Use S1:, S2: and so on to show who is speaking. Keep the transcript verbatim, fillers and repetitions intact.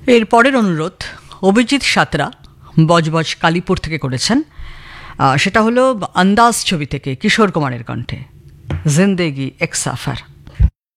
S1: এর পরের অনুরোধ অভিজিৎ সাঁতরা বজবজ কালীপুর থেকে করেছেন। সেটা হলো আন্দাজ ছবি থেকে কিশোর কুমারের কণ্ঠে জিন্দেগি এক সাফার।